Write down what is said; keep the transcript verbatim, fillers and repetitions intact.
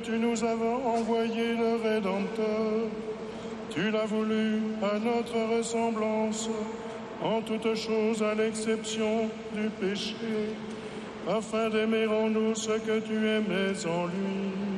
tu nous as envoyé le Rédempteur. Tu l'as voulu à notre ressemblance, en toutes choses à l'exception du péché, afin d'aimer en nous ce que tu aimais en lui.